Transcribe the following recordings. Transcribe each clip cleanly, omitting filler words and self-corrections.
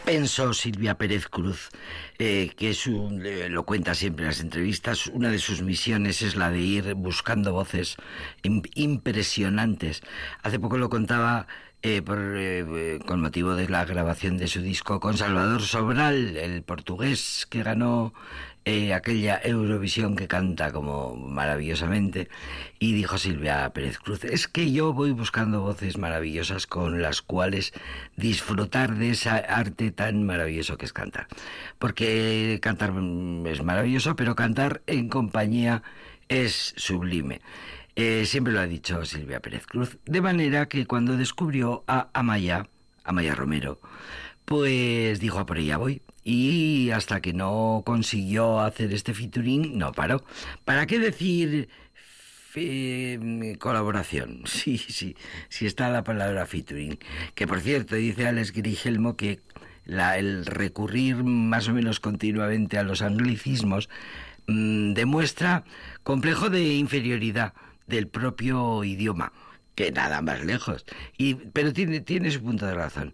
Pensó Silvia Pérez Cruz, que lo cuenta siempre en las entrevistas, una de sus misiones es la de ir buscando voces impresionantes. Hace poco lo contaba con motivo de la grabación de su disco con Salvador Sobral, el portugués que ganó aquella Eurovisión, que canta como maravillosamente, y dijo Silvia Pérez Cruz: es que yo voy buscando voces maravillosas con las cuales disfrutar de esa arte tan maravilloso que es cantar, porque cantar es maravilloso, pero cantar en compañía es sublime. Siempre lo ha dicho Silvia Pérez Cruz, de manera que cuando descubrió a Amaya Romero, pues dijo: a por ella voy. Y hasta que no consiguió hacer este featuring, no paró. ¿Para qué decir colaboración? Sí, está la palabra featuring. Que por cierto, dice Alex Grigelmo que el recurrir más o menos continuamente a los anglicismos demuestra complejo de inferioridad del propio idioma, que nada más lejos. Pero tiene su punto de razón.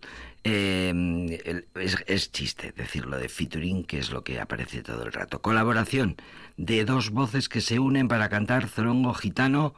Es chiste decirlo de featuring, que es lo que aparece todo el rato. Colaboración de dos voces que se unen para cantar Zorongo Gitano,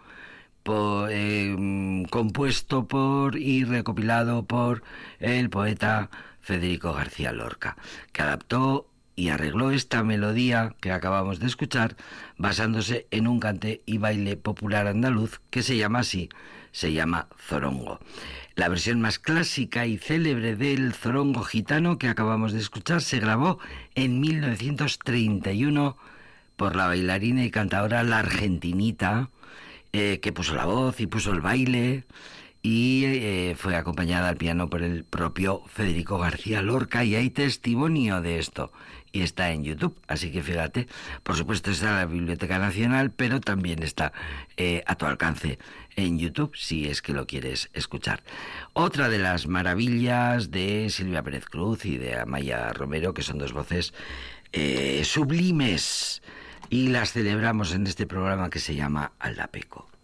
compuesto por y recopilado por el poeta Federico García Lorca, que adaptó y arregló esta melodía que acabamos de escuchar basándose en un cante y baile popular andaluz que se llama así, se llama zorongo. La versión más clásica y célebre del zorongo gitano que acabamos de escuchar se grabó en 1931 por la bailarina y cantadora La Argentinita, que puso la voz y puso el baile, y fue acompañada al piano por el propio Federico García Lorca, y hay testimonio de esto, y está en YouTube, así que fíjate. Por supuesto está en la Biblioteca Nacional, pero también está a tu alcance en YouTube, si es que lo quieres escuchar. Otra de las maravillas de Silvia Pérez Cruz y de Amaya Romero, que son dos voces sublimes, y las celebramos en este programa que se llama Aldapeco.